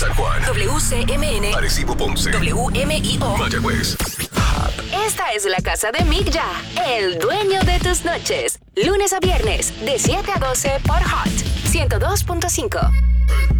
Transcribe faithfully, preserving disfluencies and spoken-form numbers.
San Juan. W C M N. Arecibo, Ponce. W M I O. Mayagüez. Esta es la casa de Mick Ya, el dueño de tus noches. Lunes a viernes, de siete a doce por Hot ciento dos punto cinco.